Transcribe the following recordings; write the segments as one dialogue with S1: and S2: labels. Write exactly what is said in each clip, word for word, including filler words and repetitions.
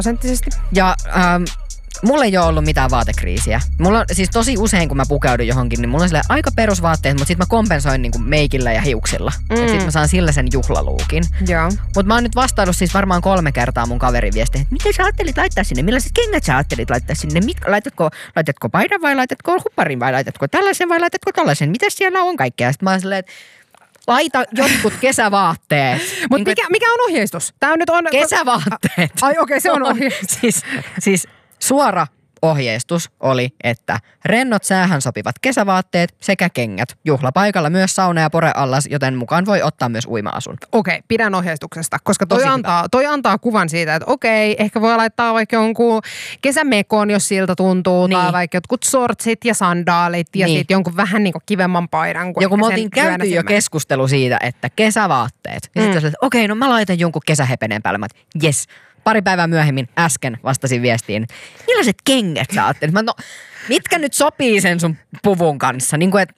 S1: prosenttisesti.
S2: Ja ähm, mulla ei ole ollut mitään vaatekriisiä. Mulla on siis tosi usein, kun mä pukeudun johonkin, niin mulla on silleen aika perusvaatteet, mutta sit mä kompensoin niinku meikillä ja hiuksilla. Mm. Et sit mä saan sillä sen juhlaluukin.
S1: Joo.
S2: Mut mä oon nyt vastaillut siis varmaan kolme kertaa mun kaverin viestiin, että mitä sä ajattelit laittaa sinne? Millaiset kengät sä ajattelit laittaa sinne? Mit, laitatko, laitatko paidan vai laitatko hupparin vai laitatko tällaisen vai laitatko tällaisen? Mitä siellä on kaikkea? Sitten mä oon silleen, että laita jotkut kesävaatteet.
S1: Mutta niin mikä, mikä on ohjeistus? Tää on nyt on...
S2: Kesävaatteet.
S1: Ai okei, okay, se on ohjeistus.
S2: siis, siis suora ohjeistus oli, että rennot säähän sopivat kesävaatteet sekä kengät. Juhlapaikalla myös sauna ja poreallas, joten mukaan voi ottaa myös uima-asun.
S1: Okei, okay, pidän ohjeistuksesta, koska toi
S2: Tosi
S1: antaa, toi antaa kuvan siitä, että okei, ehkä voi laittaa vaikka jonkun kesämekon, jos siltä tuntuu, niin. Tai vaikka jotkut sortsit ja sandaalit ja niin. Sitten jonkun vähän niin kuin kivemman paidan.
S2: Joku me oltiin käyty jo keskustelu siitä, että kesävaatteet. Ja mm. sitten että okei, no mä laitan jonkun kesähepeneen päälle. Mä oon, jes. Pari päivää myöhemmin äsken vastasin viestiin, millaiset kengät sä ajattelit? Mä, no, mitkä nyt sopii sen sun puvun kanssa? Niin kuin, et...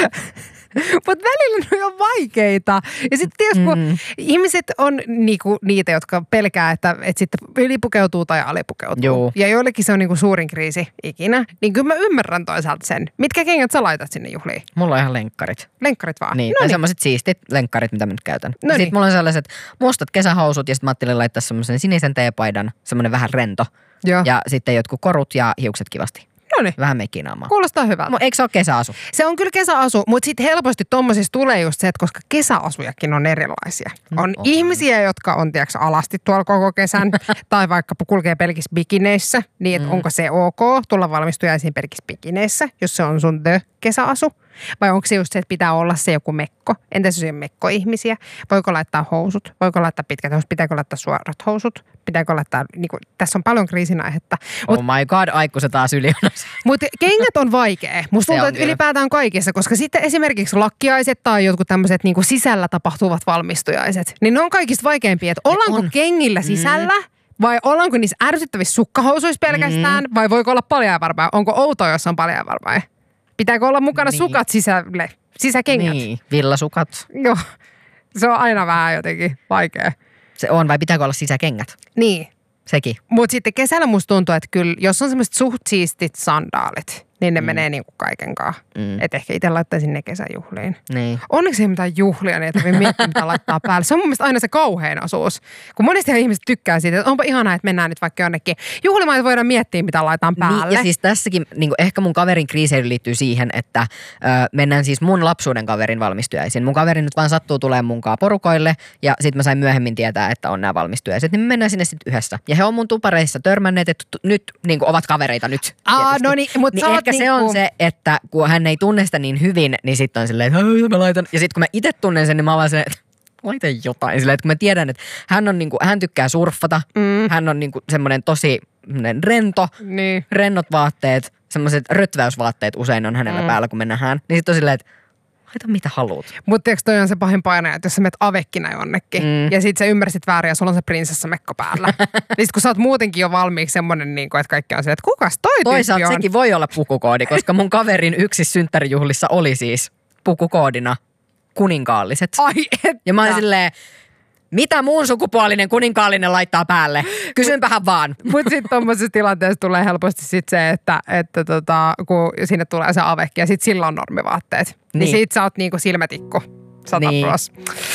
S1: Mutta välillä ne on vaikeita. Ja sitten tietysti kun mm. ihmiset on niinku niitä, jotka pelkää, että, että sitten ylipukeutuu tai alipukeutuu. Joo. Ja joillekin se on niinku suurin kriisi ikinä. Niin kyllä mä ymmärrän toisaalta sen. Mitkä kengät sä laitat sinne juhliin?
S2: Mulla on ihan lenkkarit.
S1: Lenkkarit vaan?
S2: Niin,
S1: no
S2: tai
S1: niin.
S2: semmoiset siistit lenkkarit, mitä mä nyt käytän.
S1: No
S2: sitten
S1: niin.
S2: mulla on sellaiset mustat kesähousut ja sitten mä ajattelin laittaa semmoisen sinisen teepaidan, semmoinen vähän rento.
S1: Joo.
S2: Ja sitten jotkut korut ja hiukset kivasti.
S1: Noniin.
S2: Vähän mekinaamaa.
S1: Kuulostaa hyvältä.
S2: Eikö se ole kesäasu?
S1: Se on kyllä kesäasu, mutta sitten helposti tommosissa tulee just se, että koska kesäasujakin on erilaisia. On, on ihmisiä, jotka on tiedätkö, alasti tuolla koko kesän tai vaikka kulkee pelkissä bikineissä, niin että mm. onko se ok tulla valmistujaisiin pelkissä bikineissä, jos se on sun the kesäasu. Vai onko se just se, että pitää olla se joku mekko? Entäs jos on mekko-ihmisiä? Voiko laittaa housut? Voiko laittaa pitkät housut? Pitääkö laittaa suorat housut? Pitääkö laittaa, niin kuin, tässä on paljon kriisin aihetta.
S2: Oh my god, aikku se taas ylijonossa.
S1: Mutta kengät on vaikea. Musta tuntuu, että ylipäätään kaikissa, koska sitten esimerkiksi lakkiaiset tai jotkut tämmöiset niin kuin sisällä tapahtuvat valmistujaiset, niin ne on kaikista vaikeimpia. Että ollaanko on. kengillä sisällä? Mm. Vai ollaanko niissä ärsyttävissä sukkahousuissa pelkästään? Mm. Vai voiko olla paljaanvarpaja? Onko outoa, jos on paljaanvarpaja? Pitääkö olla mukana niin. sukat sisälle, sisäkengät?
S2: Niin, villasukat.
S1: Joo, se on aina vähän jotenkin vaikea.
S2: Se on, vai pitääkö olla sisäkengät?
S1: Niin.
S2: Sekin.
S1: Mutta sitten kesällä musta tuntuu, että kyllä, jos on semmoiset suht siistit sandaalit, niin ne mm. menee niinku kaikenkaan. Mm. Että ehkä itse laittaisin ne kesäjuhliin. Niin. Onneksi ei mitään juhlia, niin ei tarvitse miettiä, mitä laittaa päälle. Se on mun mielestä aina se kauhein osuus. Kun monesti ihmiset tykkää siitä, että onpa ihanaa, että mennään nyt vaikka jonnekin juhlimaan, että voidaan miettiä, mitä laitetaan päälle.
S2: Niin, ja siis tässäkin, niin ehkä mun kaverin kriiseily liittyy siihen, että ö, mennään siis mun lapsuuden kaverin valmistujaisiin. Mun kaveri nyt vaan sattuu tulemaan munkaan porukoille, ja sit mä sain myöhemmin tietää, että on nämä valmistujaiset, niin me mennään sinne sitten yhdessä. Ja he on mun tupareissa törmänneet, että t- nyt niin ovat kavereita nyt.
S1: Aa, no niin, mutta
S2: niin ehkä se on se, että kun hän ei tunne sitä niin hyvin, niin sitten on silleen, että mä laitan. Ja sitten kun mä itse tunnen sen, niin mä oon vaan silleen, että laita jotain. Silleen, että kun mä tiedän, että hän on niinku, hän tykkää surffata, mm. hän on niinku semmoinen tosi rento,
S1: niin.
S2: rennot vaatteet, semmoiset rötväysvaatteet usein on hänellä mm. päällä, kun mennään. Niin sitten on silleen, että laita mitä haluut.
S1: Mutta tiedätkö, toi on se pahin paine, että jos sä menet avekkina jonnekin mm. ja sit sä ymmärsit väärin ja sulla on se prinsessamekko päällä. niin sit kun sä oot muutenkin jo valmiiksi semmonen, niin kun, että kaikki on silleen, että kukas toi
S2: Toisaalta
S1: tyyppi on?
S2: Sekin voi olla pukukoodi, koska mun kaverin yksi synttärijuhlissa oli siis pukukoodina kuninkaalliset.
S1: Ai että.
S2: Ja mä oon silleen, mitä muun sukupuolinen kuninkaallinen laittaa päälle? Kysynpähän vaan.
S1: Mutta sitten tuommoisessa tilanteessa tulee helposti sit se, että, että tota, kun sinne tulee se avekki ja sitten sillä on normivaatteet. Niin, niin sit sä oot niinku silmätikku. Sata niin. pros.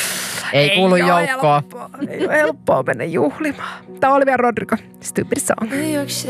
S2: Ei, Ei kuulu joukkoon.
S1: Ei ole helppoa mennä juhlimaan. Tämä oli vielä Rodrigo. Stupid song.